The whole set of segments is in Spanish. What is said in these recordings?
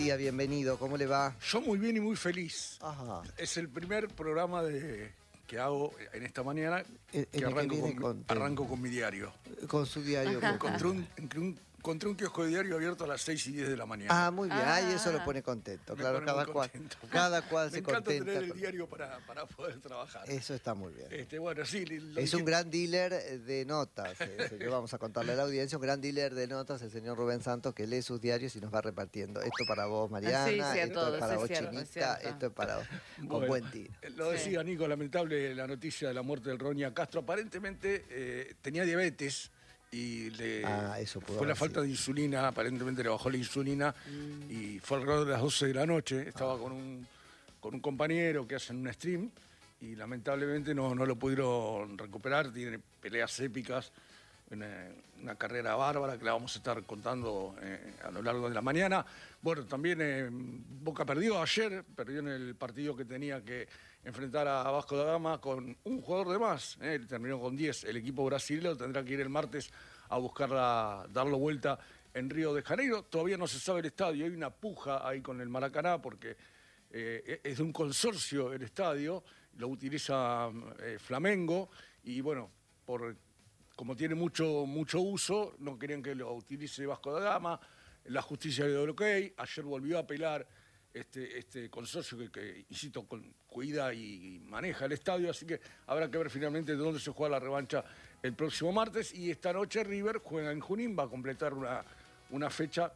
Bienvenido, ¿cómo le va? Yo muy bien y muy feliz. Ajá. Es el primer programa que hago en esta mañana En que el que viene contento. arranco con mi diario. Con su diario. Encontré un kiosco de diario abierto a las 6:10 de la mañana. Ah, muy bien. Ay, eso lo pone contento. Me Claro, pone muy contento. cada cual Me se encanta contenta. tener el diario para poder trabajar. Eso está muy bien. Bueno, sí, Es un gran dealer de notas. Vamos a contarle a la audiencia, un gran dealer de notas, el señor Rubén Santos, que lee sus diarios y nos va repartiendo. Esto para vos, Mariana, Sí, cierto, esto es para vos, cierto, Chinita, esto es para vos. Con buen tiro. Lo decía Nico, lamentable la noticia de la muerte del Roña Castro. Aparentemente tenía diabetes y eso pudo fue la haber falta sido. de insulina, aparentemente le bajó la insulina y fue alrededor de las 12 de la noche. Estaba con un compañero que hacen un stream y lamentablemente no lo pudieron recuperar. Tiene peleas épicas, una carrera bárbara que la vamos a estar contando a lo largo de la mañana. Bueno, también Boca perdió en el partido que tenía que enfrentar a Vasco da Gama con un jugador de más. Terminó con 10. El equipo brasileño tendrá que ir el martes a darlo vuelta en Río de Janeiro. Todavía no se sabe el estadio. Hay una puja ahí con el Maracaná porque es de un consorcio el estadio. Lo utiliza Flamengo y bueno, como tiene mucho uso, no querían que lo utilice Vasco da Gama. La justicia le dio el ok. Ayer volvió a apelar este consorcio que insisto, cuida y maneja el estadio, así que habrá que ver finalmente de dónde se juega la revancha el próximo martes. Y esta noche River juega en Junín, va a completar una fecha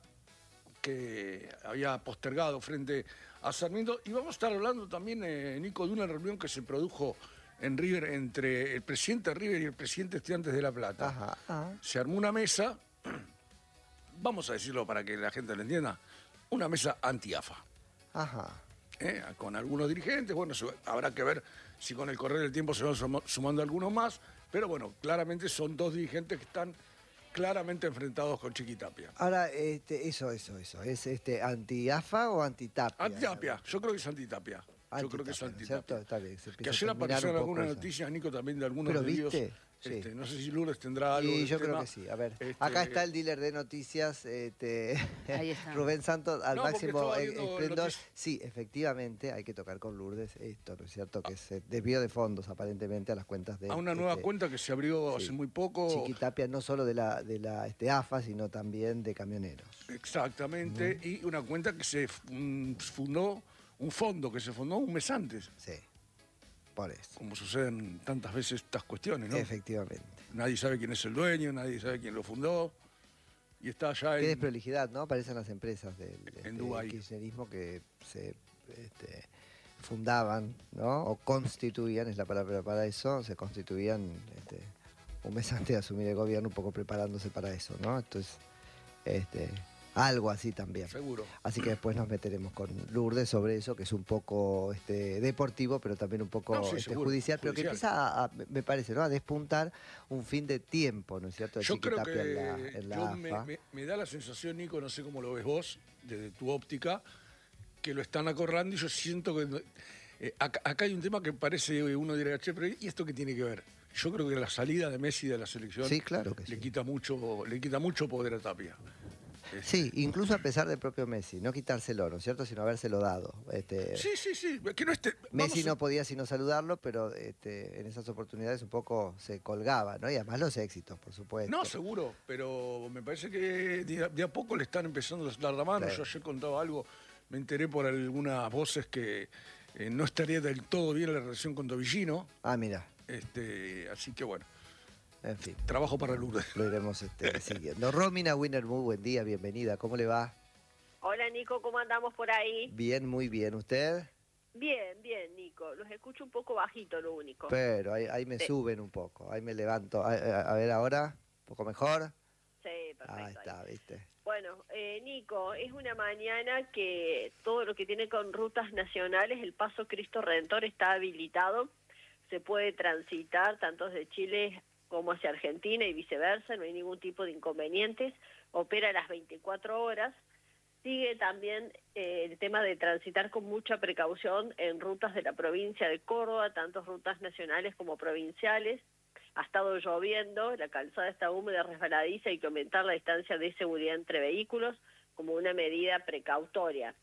que había postergado frente a Sarmiento. Y vamos a estar hablando también, Nico, de una reunión que se produjo en River entre el presidente de River y el presidente de Estudiantes de La Plata. Ajá. Se armó una mesa, vamos a decirlo para que la gente lo entienda, una mesa anti-AFA. Ajá. Con algunos dirigentes. Bueno, habrá que ver si con el correr del tiempo se van sumando algunos más, pero bueno, claramente son dos dirigentes que están claramente enfrentados con Chiquitapia. Ahora, eso, ¿es anti-AFA o anti-Tapia? Anti-Tapia, yo creo que es anti-Tapia. Yo creo que es ¿cierto? anti-Tapia. Está bien, Que ayer aparecieron algunas noticias, Nico, también de algunos medios. ¿Viste? Sí. No sé si Lourdes tendrá algo. Sí, yo creo que sí. A ver, acá está el dealer de noticias, Ahí está. Rubén Santos, al máximo esplendor. noticias. Sí, efectivamente, hay que tocar con Lourdes esto, ¿no es cierto? Que se desvió de fondos, aparentemente, a las cuentas de... A una nueva cuenta que se abrió hace muy poco. Chiquitapia, no solo de la AFA, sino también de camioneros. Exactamente, y una cuenta que se fundó, un fondo que se fundó un mes antes. Sí, por eso. Como suceden tantas veces estas cuestiones, ¿no? Efectivamente. Nadie sabe quién es el dueño, nadie sabe quién lo fundó. Y está allá Qué desprolijidad, ¿no? Parecen las empresas del Dubái. kirchnerismo que se fundaban, ¿no? O constituían, es la palabra para eso, se constituían un mes antes de asumir el gobierno, un poco preparándose para eso, ¿no? Entonces, algo así también. Seguro. Así que después nos meteremos con Lourdes sobre eso, que es un poco deportivo, pero también un poco seguro, judicial, pero que empieza me parece, ¿no? A despuntar un fin de tiempo, ¿no es cierto? De Yo creo Chiquitapia que en la AFA. me da la sensación, Nico, no sé cómo lo ves vos, desde tu óptica, que lo están acorralando y yo siento que... acá hay un tema que parece, uno dirá, che, pero ¿y esto qué tiene que ver? Yo creo que la salida de Messi de la selección Sí, claro que le sí. quita mucho poder a Tapia. Sí, incluso a pesar del propio Messi, no quitárselo, ¿no es cierto?, sino habérselo dado. Sí, que no Messi no podía sino saludarlo, pero en esas oportunidades un poco se colgaba, ¿no? Y además los éxitos, por supuesto. No, seguro, pero me parece que de a poco le están empezando a dar la mano. Claro. Yo ayer contaba algo, me enteré por algunas voces que no estaría del todo bien la relación con Tobillino. Ah, mira, Así que bueno, en fin, trabajo para Lourdes. lo iremos siguiendo. Romina Wiener, muy buen día, bienvenida, ¿cómo le va? Hola Nico, ¿cómo andamos por ahí? Bien, muy bien, ¿usted? Bien, Nico. Los escucho un poco bajito, lo único. Pero ahí me suben un poco, ahí me levanto. A ver ahora, un poco mejor. Sí, perfecto. Ahí está, ¿viste? Bueno, Nico, es una mañana que todo lo que tiene con rutas nacionales, el Paso Cristo Redentor está habilitado. Se puede transitar tanto desde Chile como hacia Argentina y viceversa, no hay ningún tipo de inconvenientes. Opera a las 24 horas. Sigue también el tema de transitar con mucha precaución en rutas de la provincia de Córdoba, tanto rutas nacionales como provinciales. Ha estado lloviendo, la calzada está húmeda, resbaladiza, hay que aumentar la distancia de seguridad entre vehículos. como una medida precautoria.